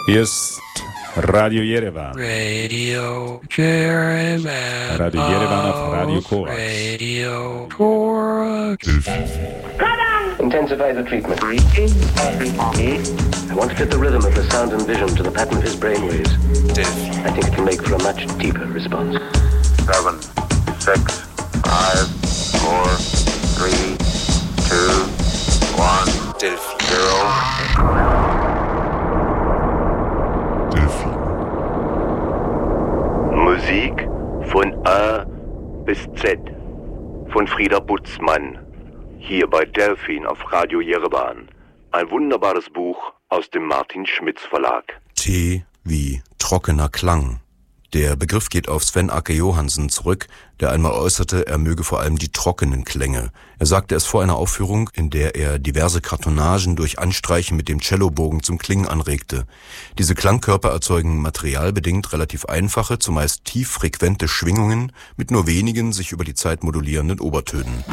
Hier ist Radio Yerevan. Radio Yerevan. Radio Yerevan auf Radio Korax. Radio Korax. Intensify the treatment. I want to fit the rhythm of the sound and vision to the pattern of his brainwaves. I think it can make for a much deeper response. 7, 6, 5, 4, 3, 2, 1, 0. Musik von A bis Z von Frieda Butzmann. Hier bei Delphin auf Radio Yerevan. Ein wunderbares Buch aus dem Martin Schmitz Verlag. T wie trockener Klang. Der Begriff geht auf Sven Ake Johansen zurück, der einmal äußerte, er möge vor allem die trockenen Klänge. Er sagte es vor einer Aufführung, in der er diverse Kartonagen durch Anstreichen mit dem Cellobogen zum Klingen anregte. Diese Klangkörper erzeugen materialbedingt relativ einfache, zumeist tieffrequente Schwingungen mit nur wenigen sich über die Zeit modulierenden Obertönen.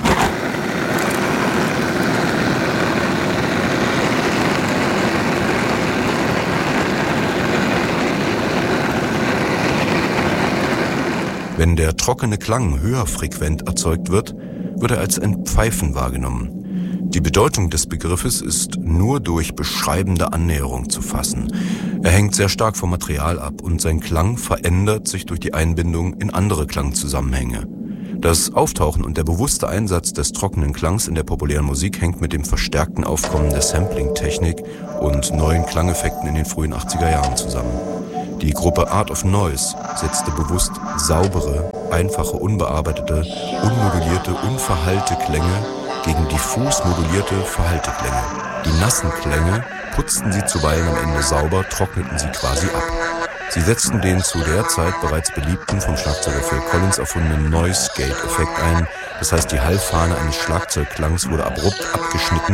Wenn der trockene Klang höher frequent erzeugt wird, wird er als ein Pfeifen wahrgenommen. Die Bedeutung des Begriffes ist nur durch beschreibende Annäherung zu fassen. Er hängt sehr stark vom Material ab und sein Klang verändert sich durch die Einbindung in andere Klangzusammenhänge. Das Auftauchen und der bewusste Einsatz des trockenen Klangs in der populären Musik hängt mit dem verstärkten Aufkommen der Sampling-Technik und neuen Klangeffekten in den frühen 80er Jahren zusammen. Die Gruppe Art of Noise setzte bewusst saubere, einfache, unbearbeitete, unmodulierte, unverhallte Klänge gegen diffus modulierte, verhallte Klänge. Die nassen Klänge putzten sie zuweilen am Ende sauber, trockneten sie quasi ab. Sie setzten den zu der Zeit bereits beliebten, vom Schlagzeuger Phil Collins erfundenen Noise-Gate-Effekt ein. Das heißt, die Hallfahne eines Schlagzeugklangs wurde abrupt abgeschnitten